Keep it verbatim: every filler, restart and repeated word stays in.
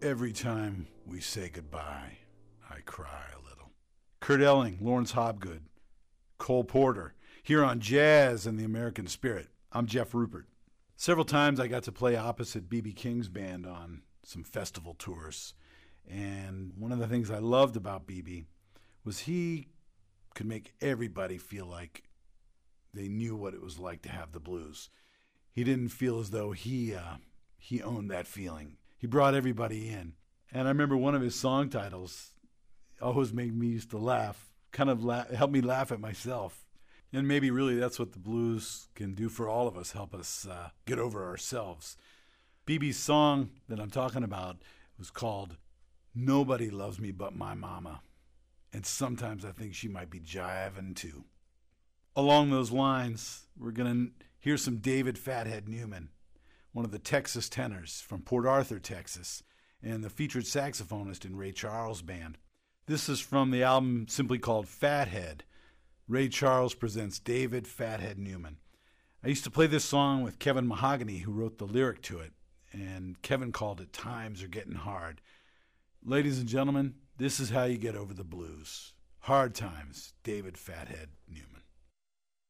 Every time we say goodbye, I cry a little. Kurt Elling, Lawrence Hobgood, Cole Porter, here on Jazz and the American Spirit. I'm Jeff Rupert. Several times I got to play opposite B B King's band on some festival tours. And one of the things I loved about B B was he could make everybody feel like they knew what it was like to have the blues. He didn't feel as though he uh, he owned that feeling. He brought everybody in. And I remember one of his song titles always made me used to laugh, kind of la- helped me laugh at myself. And maybe really that's what the blues can do for all of us, help us uh, get over ourselves. B B's song that I'm talking about was called Nobody Loves Me But My Mama. And sometimes I think she might be jiving too. Along those lines, we're going to hear some David Fathead Newman, one of the Texas tenors from Port Arthur, Texas, and the featured saxophonist in Ray Charles' band. This is from the album simply called Fathead. Ray Charles presents David Fathead Newman. I used to play this song with Kevin Mahogany, who wrote the lyric to it, and Kevin called it Times Are Getting Hard. Ladies and gentlemen, this is how you get over the blues. Hard Times, David Fathead Newman.